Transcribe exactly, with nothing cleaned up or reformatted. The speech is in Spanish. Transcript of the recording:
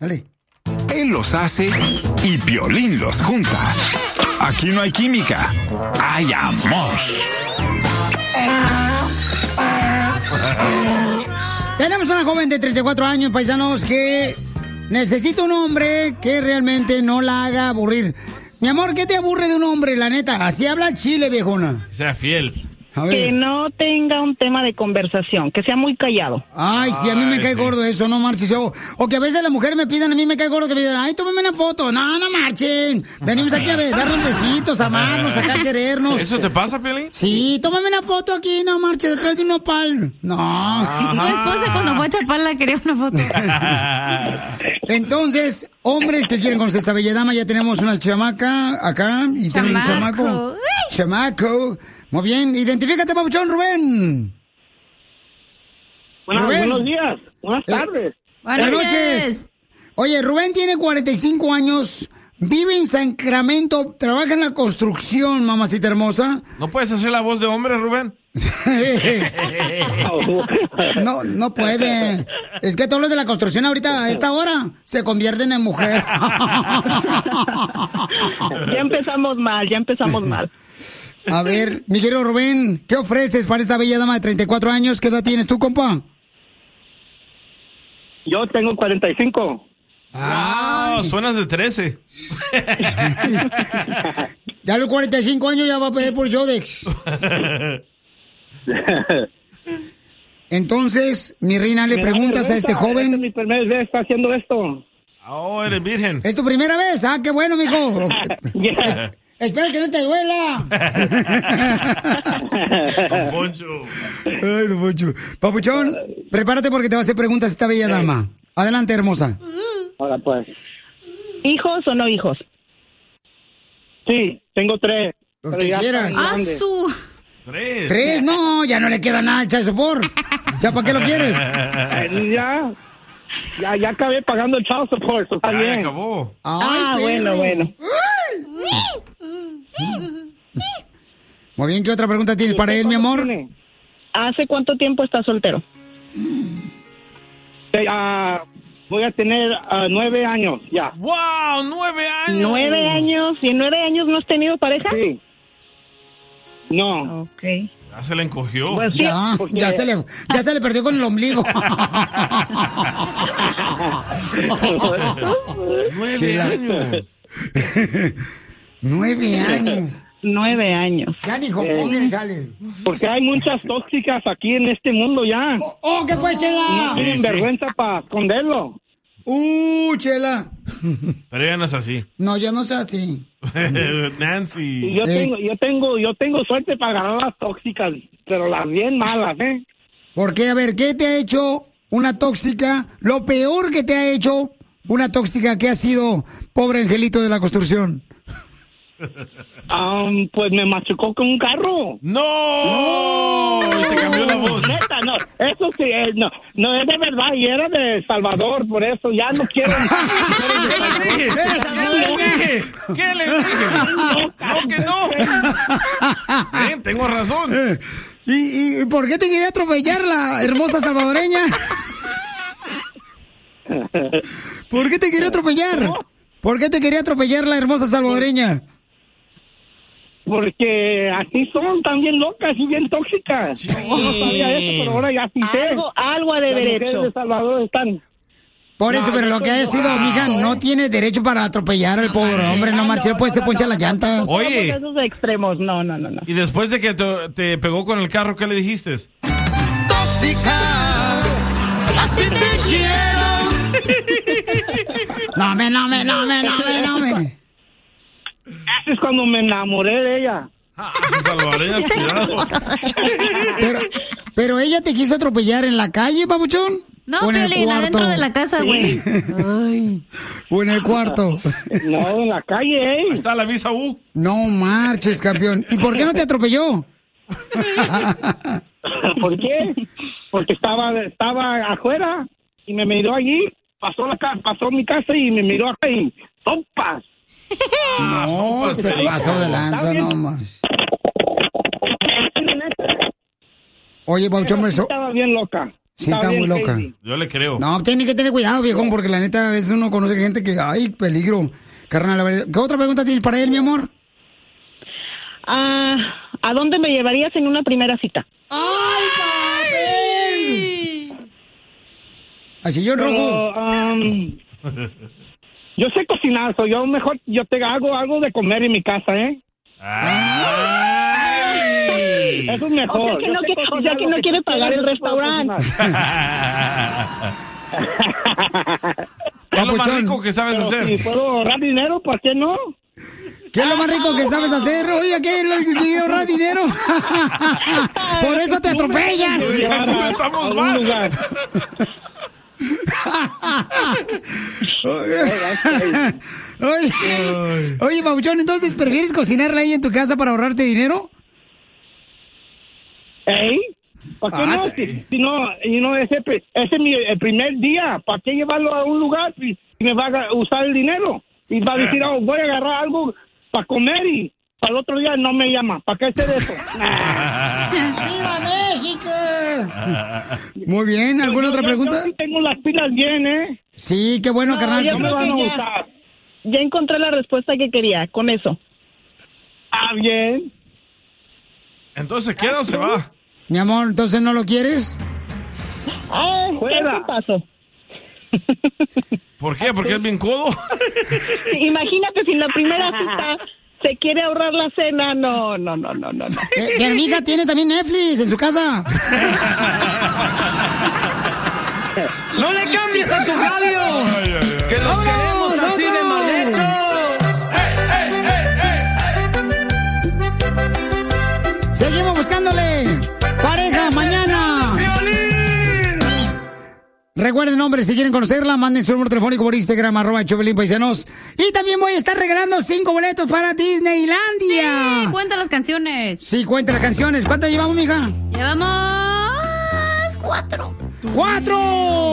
Dale. Él los hace y Piolín los junta. Aquí no hay química, hay amor. Tenemos una joven de treinta y cuatro años, paisanos, que necesita un hombre que realmente no la haga aburrir. Mi amor, ¿qué te aburre de un hombre, la neta? Así habla Chile, viejona. Que sea fiel. Que no tenga un tema de conversación, que sea muy callado. Ay, sí, a mí me cae sí. gordo eso, no marches. O, o que a veces las mujeres me pidan, a mí me cae gordo que me digan, ay, tómame una foto. No, no marchen. Venimos aquí a ver, darnos besitos, amarnos, acá a querernos. ¿Eso te pasa, Piolín? Sí, tómame una foto aquí, no marches, detrás de un nopal. No. Mi esposa cuando fue a chaparla quería una foto. Entonces, hombres que quieren conocer esta bella dama, ya tenemos una chamaca acá y tenemos un chamaco. Chamaco. Muy bien, identifícate, papuchón, Rubén. Bueno, Rubén. Buenos días, buenas tardes. Eh, buenas noches. Oye, Rubén tiene cuarenta y cinco años, vive en Sacramento, trabaja en la construcción, mamacita hermosa. ¿No puedes hacer la voz de hombre, Rubén? No, no puede. Es que todos los de la construcción ahorita, a esta hora, se convierten en mujer. Ya empezamos mal, ya empezamos mal. A ver, mi querido Rubén, ¿qué ofreces para esta bella dama de treinta y cuatro años? ¿Qué edad tienes tú, compa? Yo tengo cuarenta y cinco. Ah, suenas de trece. Ya a los cuarenta y cinco años ya va a pedir por Yodex. Entonces, mi reina, le Mira, preguntas a este joven. Esta es mi primera vez está haciendo esto. Oh, eres virgen. ¿Es tu primera vez? Ah, qué bueno, mijo. Yeah. Espero que no te duela. Don Poncho. Ay, don Poncho. Papuchón, prepárate porque te va a hacer preguntas esta bella dama. Adelante, hermosa. Ahora pues. ¿Hijos o no hijos? Sí, tengo tres. Los pero que ya quieras. están ¡Ah, grandes. su! Tres. Tres, no, ya no le queda nada al child support. ¿Ya para qué lo quieres? Eh, ya, ya, ya acabé pagando el child support, está Ya bien. acabó. Ay, Ah, perro. bueno, bueno. Muy bien, ¿qué otra pregunta tienes para él, mi amor? ¿Tiene? ¿Hace cuánto tiempo estás soltero? Eh, ah, voy a tener ah, nueve años ya. ¡Wow! ¡Nueve años! ¿Nueve años? ¿Y en nueve años no has tenido pareja? Sí. No. Ok. Ya se le encogió. Pues sí. Ya, porque- ya se le, ya se le perdió con el ombligo. ¡Nueve Chela. años! Nueve años. Nueve años. Ya ni jopón le sale. Porque hay muchas tóxicas aquí en este mundo ya. ¡Oh, oh, qué fue, No Chela! tienen sí. vergüenza para esconderlo. ¡Uh, Chela! Pero ella no es así. No, yo no sé así. Y Nancy. yo Eh. tengo, yo tengo, yo tengo suerte para agarrar las tóxicas, pero las bien malas, ¿eh? Porque, a ver, ¿qué te ha hecho una tóxica? Lo peor que te ha hecho una tóxica que ha sido pobre angelito de la construcción. Um, pues me machucó con un carro. ¡No! Y te cambió la voz. Neta, no, eso sí, eh, no, no es de verdad, y era de Salvador, por eso ya no quiero. ¿Qué le dije? ¿Qué le dije? No, que no. Bien, tengo razón. Eh, ¿Y, y por qué te quería atropellar la hermosa salvadoreña? ¿Por qué te quería atropellar? ¿Por qué te quería atropellar la hermosa salvadoreña? Porque así son, también locas y bien tóxicas. No, no sabía eso, pero ahora ya sí sé. Algo, algo ha de Las haber mujeres hecho. de Salvador están. Por eso, No, pero yo lo que ha soy- sido, Wow. mija, no tiene derecho para atropellar al pobre hombre, no marche, pues se poncha las llantas. Oye. Somos esos extremos. No, no, no, no. Y después de que te, te pegó con el carro, ¿qué le dijiste? Tóxica, así te quiero. No me, no me, no me, no me, no me. Eso es cuando me enamoré de ella. Ah, salvadoreña, cuidado. Pero, pero ella te quiso atropellar en la calle, papuchón. No, ¿O en el Piolín, cuarto? adentro de la casa, güey. Ay. ¿O en el cuarto? No, en la calle, Ahí ¿eh? está la visa U. No marches, campeón. ¿Y por qué no te atropelló? ¿Por qué? Porque estaba, estaba afuera y me miró allí, pasó la ca- pasó mi casa y me miró acá y ¡topas! No, se pasó de lanza, no más. Oye, papuchón, Esa sí eso. estaba bien loca. Sí, está, está muy loca. Crazy. Yo le creo. No, tiene que tener cuidado, viejón, porque la neta a veces uno conoce gente que hay peligro. Carnal, a ver, ¿qué otra pregunta tienes para él, mi amor? Uh, ¿A dónde me llevarías en una primera cita? ¡Ay, papel! Así yo en rojo. Um, yo sé cocinar, so yo mejor yo te hago algo de comer en mi casa, ¿eh? Ay. Eso es mejor. O sea que no, que, o sea que no quiere pagar el restaurante. ¿Qué es lo más rico que sabes Pero hacer? Si puedo ahorrar dinero, ¿por qué no? ¿Qué es lo más rico que sabes hacer? Oiga, ¿qué es lo que quiere ahorrar dinero? Por eso te atropellan. Ya comenzamos mal. Oye, oye, Pabuchón, entonces, ¿prefieres cocinarla ahí en tu casa para ahorrarte dinero? ¿Ey? ¿Por qué Ah, no? sí. Si, si no, y no ese, ese es mi el primer día. ¿Para qué llevarlo a un lugar si, si me va a usar el dinero? Y va a decir, oh, voy a agarrar algo para comer y para el otro día no me llama. ¿Para qué hacer eso? ¡Viva México! Muy bien, ¿alguna yo, otra yo, pregunta? Yo sí tengo las pilas bien, ¿eh? Sí, qué bueno, No, carnal. yo No me creo van a que ya- usar. Ya encontré la respuesta que quería con eso. Ah, bien. Entonces, ¿queda o se va? Mi amor, ¿entonces no lo quieres? Ah, Fuera. ¿qué pasó? ¿Por qué? ¿Porque es bien codo? Imagínate si en la primera cita se quiere ahorrar la cena. No, no, no, no, no. no. Eh, mi amiga tiene también Netflix en su casa. ¡No le cambies a tu radio! Ay, ay, ay. ¡Que los queremos así de mal hechos! Seguimos buscándole pareja mañana. ¡Violín! Recuerden, hombres, si quieren conocerla, manden su número telefónico por Instagram, arroba Chovelín Paisanos. Y también voy a estar regalando cinco boletos para Disneylandia. Sí, cuenta las canciones. Sí, cuenta las canciones. ¿Cuántas llevamos, mija? Llevamos cuatro. ¡Cuatro!